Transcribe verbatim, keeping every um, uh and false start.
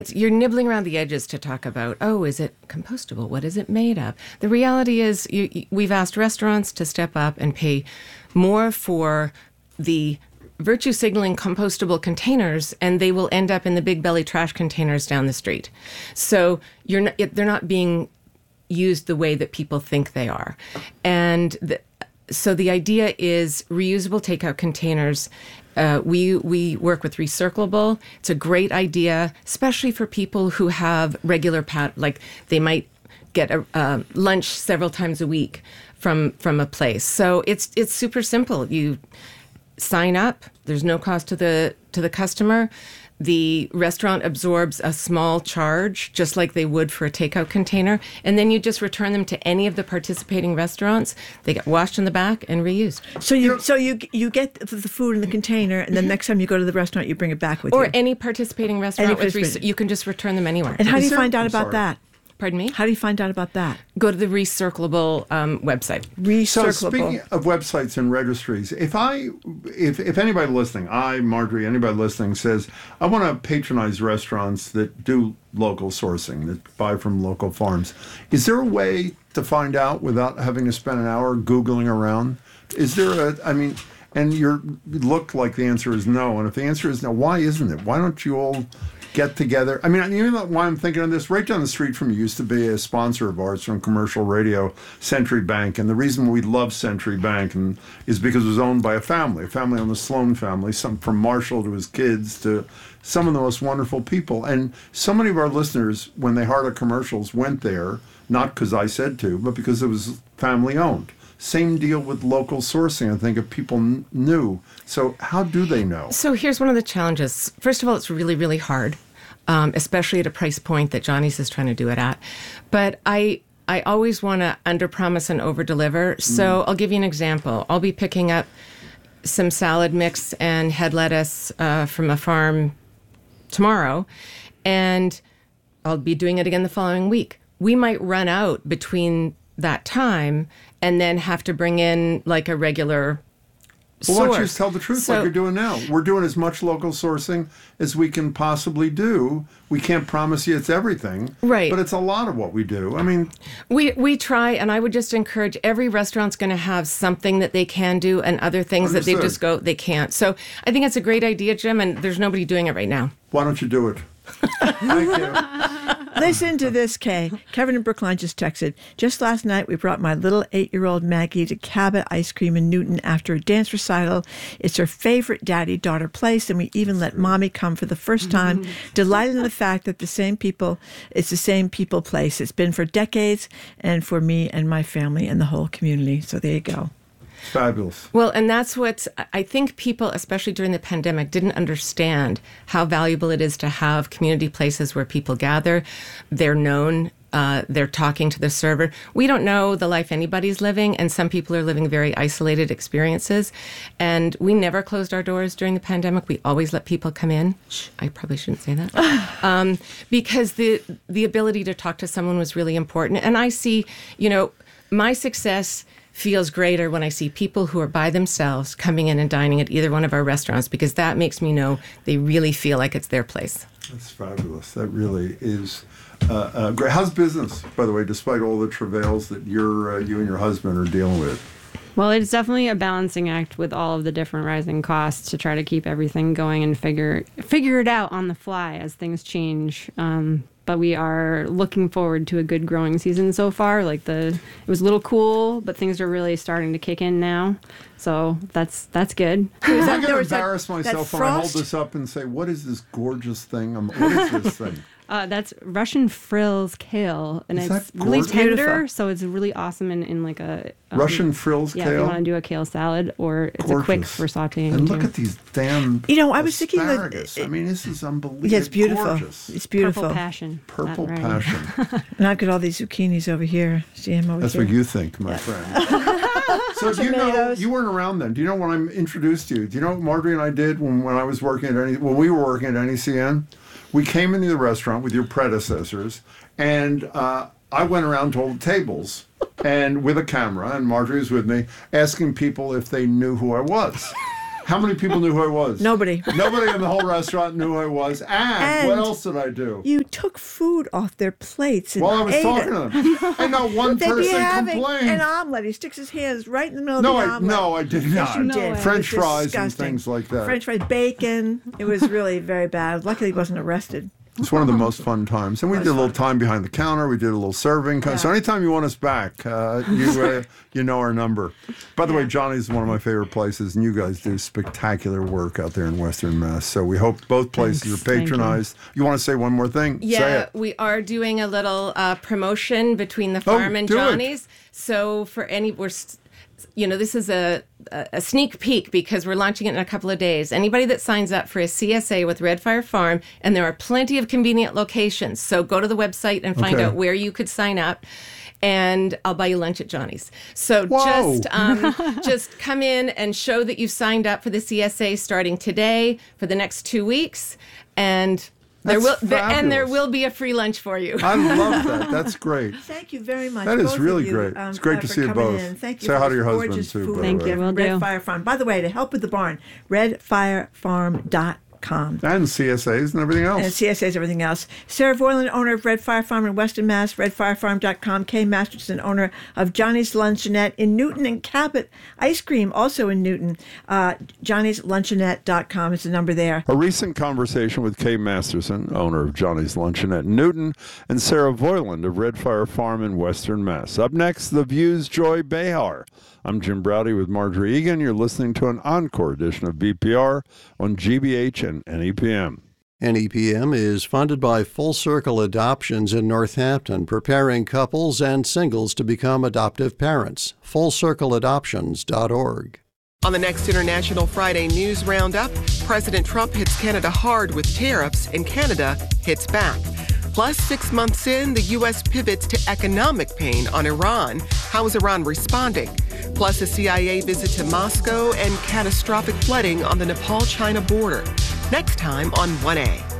You're nibbling around the edges to talk about, oh, is it compostable? What is it made of? The reality is you, you, we've asked restaurants to step up and pay more for the virtue signaling compostable containers, and they will end up in the big belly trash containers down the street. So you're not, they're not being used the way that people think they are. And the, so the idea is reusable takeout containers. Uh, we we work with Recirclable. It's a great idea, especially for people who have regular pat, like they might get a uh, lunch several times a week from from a place. So it's it's super simple. You sign up. There's no cost to the to the customer. The restaurant absorbs a small charge, just like they would for a takeout container, and then you just return them to any of the participating restaurants. They get washed in the back and reused. So you so you you get the food in the container, and then next time you go to the restaurant, you bring it back with or you. Or any participating restaurant, any with rec- you can just return them anywhere. And how do you there, find out I'm about sorry. that? Pardon me? How do you find out about that? Go to the Recirclable um, website. Recirclable. So speaking of websites and registries, if I, if, if anybody listening, I, Marjorie, anybody listening says, I want to patronize restaurants that do local sourcing, that buy from local farms, is there a way to find out without having to spend an hour Googling around? Is there a, I mean, and you look like the answer is no. And if the answer is no, why isn't it? Why don't you all get together? I mean, you know why I'm thinking of this? Right down the street from you used to be a sponsor of ours from commercial radio, Century Bank. And the reason we love Century Bank and is because it was owned by a family, a family on the Sloan family, some from Marshall to his kids to some of the most wonderful people. And so many of our listeners, when they heard our commercials, went there, not because I said to, but because it was family owned. Same deal with local sourcing, I think, if people n- knew. So how do they know? So here's one of the challenges. First of all, it's really, really hard, um, especially at a price point that Johnny's is trying to do it at. But I I always want to underpromise and overdeliver. So mm. I'll give you an example. I'll be picking up some salad mix and head lettuce uh, from a farm tomorrow, and I'll be doing it again the following week. We might run out between that time and then have to bring in like a regular Well, source. why don't you just tell the truth So- like you're doing now? We're doing as much local sourcing as we can possibly do. We can't promise you it's everything. Right. But it's a lot of what we do. I mean, We we try, and I would just encourage every restaurant's going to have something that they can do and other things that they Understood. just go, they can't. So I think it's a great idea, Jim, and there's nobody doing it right now. why don't you do it? Thank you. Listen to this, Kay. Kevin in Brookline just texted. Just last night, we brought my little eight-year-old Maggie to Cabot Ice Cream in Newton after a dance recital. It's her favorite daddy-daughter place, and we even let Mommy come for the first time, delighted in the fact that the same people, it's the same people place. It's been for decades, and for me and my family and the whole community. So there you go. Fabulous. Well, and that's what I think people, especially during the pandemic, didn't understand how valuable it is to have community places where people gather. They're known. Uh, they're talking to the server. We don't know the life anybody's living, and some people are living very isolated experiences. And we never closed our doors during the pandemic. We always let people come in. Shh, I probably shouldn't say that. um, because the the ability to talk to someone was really important. And I see, you know, my success feels greater when I see people who are by themselves coming in and dining at either one of our restaurants, because that makes me know they really feel like it's their place. That's fabulous. That really is uh, uh, great. How's business, by the way, despite all the travails that you're, uh, you and your husband are dealing with? Well, it's definitely a balancing act with all of the different rising costs to try to keep everything going and figure figure it out on the fly as things change. Um, but we are looking forward to a good growing season so far. Like the, it was a little cool, but things are really starting to kick in now. So that's that's good. I'm that- going there to was that- embarrass that myself when I hold frost? this up and say, what is this gorgeous thing? Um, what is this thing? Uh, that's Russian frills kale, and Is it's that really gorgeous? tender, Beautiful. so it's really awesome in, in like a um, Russian frills Yeah, if you kale? want to do a kale salad, or it's a quick Gorgeous. for sauteing. And too. look at these damn You know, I was thinking that- asparagus. I mean, this is unbelievable. Yeah, it's beautiful. Gorgeous. It's beautiful. Purple passion. Purple That right. passion. And I've got all these zucchinis over here. See him over That's here? what you think, my friend. So do you know, Tomatoes. you weren't around then. Do you know when I introduced you? Do you know what Marjorie and I did when, when I was working at any, when we were working at N E C N? We came into the restaurant with your predecessors, and uh, I went around to all the tables and with a camera, and Marjorie was with me, asking people if they knew who I was. How many people knew who I was? Nobody. Nobody in the whole restaurant knew who I was. And, And what else did I do? You took food off their plates and While I was ate talking it. to them. And not one They'd be person having complained. an omelet. He sticks his hands right in the middle No, of the I, omelet. no, I did Yes, not. you No did. way. It French was fries and disgusting. things like that. French fries, bacon. It was really very bad. Luckily, he wasn't arrested. It's one of the most fun times. And we did a little time behind the counter. We did a little serving. So Yeah. anytime you want us back, uh, you uh, you know our number. By the way, Johnny's is one of my favorite places, and you guys do spectacular work out there in Western Mass. So we hope both places Thanks. are Thank you. patronized. You. want to say one more thing? Say Yeah, it. we are doing a little uh, promotion between the Oh, farm and do it. Johnny's. So for any, we're, s- you know, this is a, a a sneak peek because we're launching it in a couple of days. Anybody that signs up for a C S A with Red Fire Farm, and there are plenty of convenient locations. So go to the website and find Okay. out where you could sign up. And I'll buy you lunch at Johnny's. So Whoa. just um, just come in and show that you've signed up for the C S A starting today for the next two weeks, and there will That's there, and there fabulous. will be a free lunch for you. I love that. That's great. Thank you very much. That is both of really you, great. um, It's great uh, to for see you coming both. in. Thank you Say for hi to this your husband, gorgeous too, food by the Thank way. you. Will from do. Red Fire Farm. By the way, to help with the barn, red fire farm dot com. And C S As and everything else. And C S A's everything else. Sarah Voiland, owner of Red Fire Farm in Weston, Mass. red fire farm dot com. Kay Masterson, owner of Johnny's Luncheonette in Newton, and Cabot Ice Cream, also in Newton. Uh, Johnny's Luncheonette dot com is the number there. A recent conversation with Kay Masterson, owner of Johnny's Luncheon at Newton, and Sarah Voiland of Red Fire Farm in Western Mass. Up next, The View's Joy Behar. I'm Jim Browdy with Marjorie Egan. You're listening to an encore edition of B P R on G B H and N E P M. N E P M is funded by Full Circle Adoptions in Northampton, preparing couples and singles to become adoptive parents. full circle adoptions dot org. On the next International Friday News Roundup, President Trump hits Canada hard with tariffs, and Canada hits back. Plus, six months in, the U S pivots to economic pain on Iran. How is Iran responding? Plus, a C I A visit to Moscow and catastrophic flooding on the Nepal-China border. Next time on one A.